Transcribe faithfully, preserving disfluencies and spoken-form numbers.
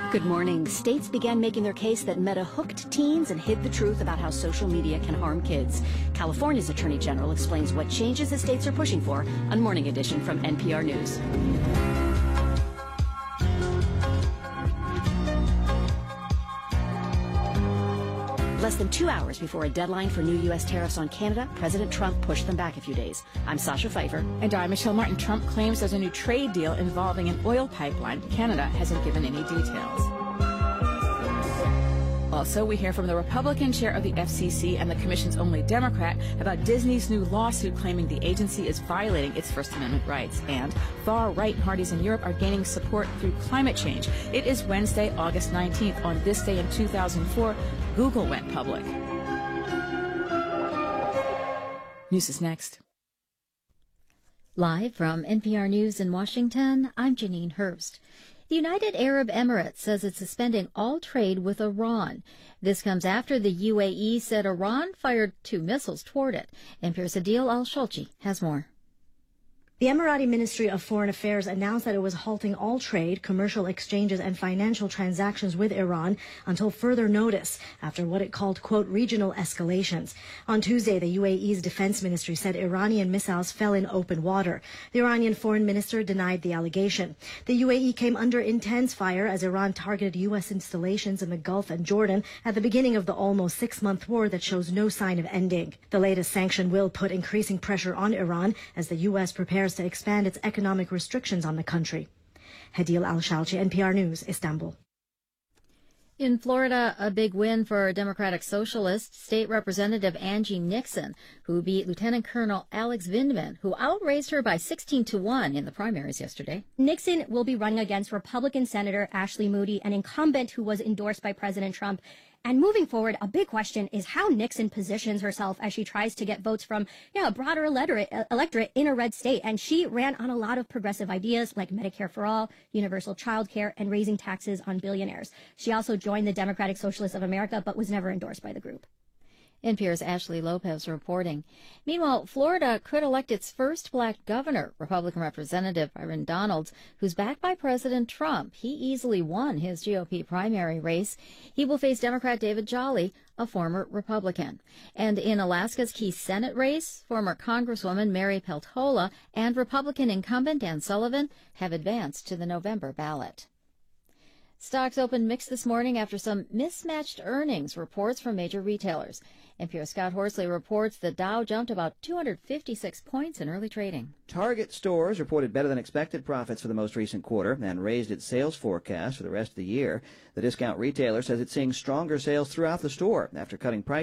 Good morning. States began making their case that Meta hooked teens and hid the truth about how social media can harm kids. California's Attorney General explains what changes the states are pushing for on Morning Edition from N P R News. Less than two hours before a deadline for new U S tariffs on Canada, President Trump pushed them back a few days. I'm Sasha Pfeiffer. And I'm Michelle Martin. Trump claims there's a new trade deal involving an oil pipeline. Canada hasn't given any details. Also, we hear from the Republican chair of the F C C and the Commission's only Democrat about Disney's new lawsuit claiming the agency is violating its First Amendment rights. And far-right parties in Europe are gaining support through climate change. It is Wednesday, August nineteenth. On this day in two thousand four, Google went public. News is next. Live from N P R News in Washington, I'm Janine Hurst. The United Arab Emirates says it's suspending all trade with Iran. This comes after the U A E said Iran fired two missiles toward it. N P R's Adil Al-Shalchi has more. The Emirati Ministry of Foreign Affairs announced that it was halting all trade, commercial exchanges, and financial transactions with Iran until further notice after what it called, quote, regional escalations. On Tuesday, the U A E's defense ministry said Iranian missiles fell in open water. The Iranian foreign minister denied the allegation. The U A E came under intense fire as Iran targeted U S installations in the Gulf and Jordan at the beginning of the almost six-month war that shows no sign of ending. The latest sanction will put increasing pressure on Iran as the U S prepares to expand its economic restrictions on the country. Hadil Al-Shalchi, N P R News, Istanbul. In Florida, a big win for Democratic Socialist State Representative Angie Nixon, who beat Lieutenant Colonel Alex Vindman, who outraised her by sixteen to one in the primaries yesterday. Nixon will be running against Republican Senator Ashley Moody, an incumbent who was endorsed by President Trump. And moving forward, a big question is how Nixon positions herself as she tries to get votes from yeah, a broader electorate, electorate in a red state. And she ran on a lot of progressive ideas like Medicare for all, universal child care, and raising taxes on billionaires. She also joined the Democratic Socialists of America, but was never endorsed by the group. N P R's Ashley Lopez reporting. Meanwhile, Florida could elect its first black governor, Republican Representative Byron Donalds, who's backed by President Trump. He easily won his G O P primary race. He will face Democrat David Jolly, a former Republican. And in Alaska's key Senate race, former Congresswoman Mary Peltola and Republican incumbent Dan Sullivan have advanced to the November ballot. Stocks opened mixed this morning after some mismatched earnings reports from major retailers. N P R's Scott Horsley reports the Dow jumped about two hundred fifty-six points in early trading. Target Stores reported better than expected profits for the most recent quarter and raised its sales forecast for the rest of the year. The discount retailer says it's seeing stronger sales throughout the store after cutting prices.